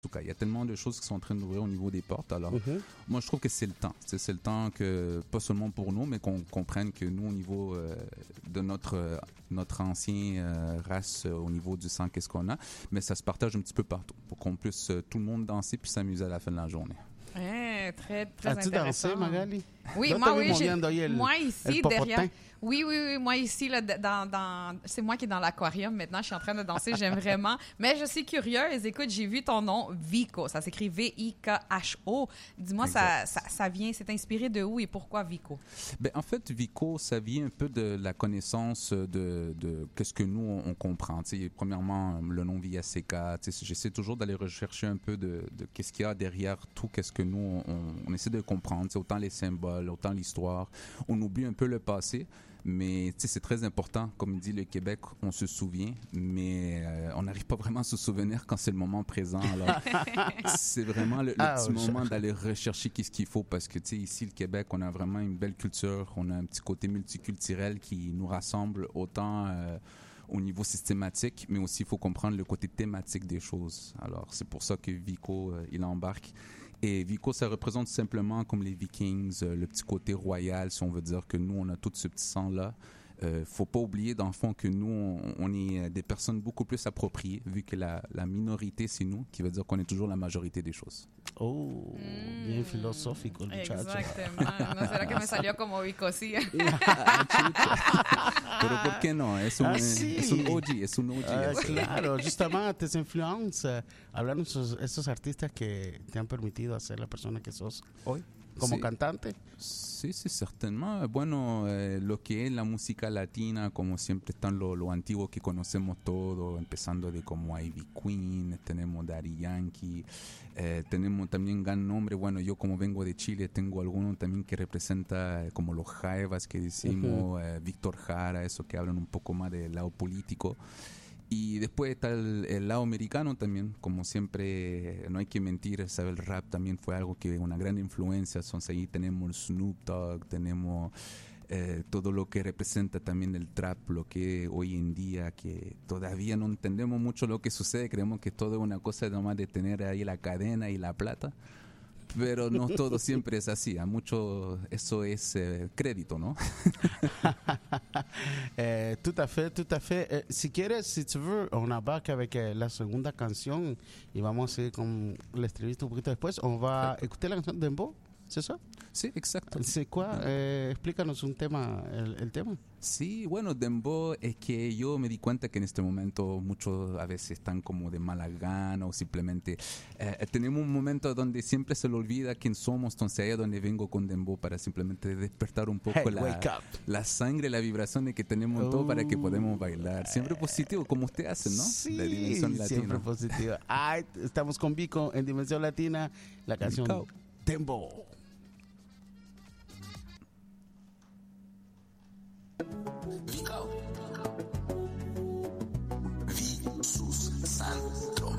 Il y a tellement de choses qui sont en train d'ouvrir au niveau des portes. Alors, moi, je trouve que c'est le temps. C'est le temps que, pas seulement pour nous, mais qu'on comprenne que nous, au niveau de notre ancienne race, au niveau du sang, qu'est-ce qu'on a, mais ça se partage un petit peu partout pour qu'on puisse tout le monde danser puis s'amuser à la fin de la journée. Très, très As-tu intéressant. dansé, Magali? Oui, Là, moi, t'as vu oui. moviendo ahí Moi, el ici, popotin? derrière. Oui. Moi, ici, là, c'est moi qui est dans l'aquarium. Maintenant, je suis en train de danser. J'aime vraiment. Mais je suis curieuse. Écoute, j'ai vu ton nom, Vico. Ça s'écrit V-I-K-H-O. Dis-moi, ça vient, c'est inspiré de où et pourquoi Vico? Ben, en fait, Vico, ça vient un peu de la connaissance de qu'est-ce que nous, on comprend. T'sais, premièrement, le nom Villaseca. J'essaie toujours d'aller rechercher un peu de qu'est-ce qu'il y a derrière tout, qu'est-ce que nous, on essaie de comprendre. T'sais, autant les symboles, autant l'histoire. On oublie un peu le passé. Mais c'est très important. Comme dit le Québec, on se souvient, mais on n'arrive pas vraiment à se souvenir quand c'est le moment présent. Alors, c'est vraiment le petit moment d'aller rechercher qu'est-ce qu'il faut parce que ici, le Québec, on a vraiment une belle culture. On a un petit côté multiculturel qui nous rassemble autant au niveau systématique, mais aussi il faut comprendre le côté thématique des choses. Alors, c'est pour ça que Vico, il embarque. Et Vico, ça représente simplement comme les Vikings, le petit côté royal, si on veut dire que nous, on a tout ce petit sang-là. Faut pas oublier, dans le fond, que nous, on est des personnes beaucoup plus appropriées, vu que la minorité, c'est nous, qui veut dire qu'on est toujours la majorité des choses. Oh, bien filosófico el muchacho. Exactement. No será que me salió como Vico, sí. Pero ¿por qué no? Es un OG, es un OG. Claro, justamente tes influencias, hablando de esos artistas que te han permitido ser la persona que sos hoy, como cantante. Sí, certainement. Bueno, lo que es la música latina, como siempre están lo antiguo que conocemos todos, empezando de como Ivy Queen, tenemos Daddy Yankee, tenemos también gran nombre. Bueno, yo como vengo de Chile, tengo alguno también que representa como los jaivas que decimos, Víctor Jara, eso que hablan un poco más del lado político. Y después está el lado americano también, como siempre, no hay que mentir, sabe, el rap también fue algo que una gran influencia. Entonces ahí tenemos Snoop Dogg, tenemos todo lo que representa también el trap, lo que hoy en día, que todavía no entendemos mucho lo que sucede, creemos que todo es una cosa nomás de tener ahí la cadena y la plata. Pero no todo siempre es así. A mucho eso es crédito, ¿no? Tout à fait. Si quieres, si tu veux, on embarque avec la segunda canción y vamos a seguir con la entrevista un poquito después. On va écouter la canción de Dembow, ¿c'est ça? Sí, exacto. C'est quoi? Explícanos un tema, el tema. Sí, bueno, Dembow es que yo me di cuenta que en este momento muchos a veces están como de mala gana o simplemente tenemos un momento donde siempre se le olvida quién somos, entonces ahí es donde vengo con Dembow para simplemente despertar un poco la sangre, la vibración de que tenemos todo para que podamos bailar. Siempre positivo, como usted hace, ¿no? Sí, la Dimensión Latina. Siempre positivo. Ay, estamos con Vico en Dimensión Latina, la canción Dembow. Vico. Visus Santo.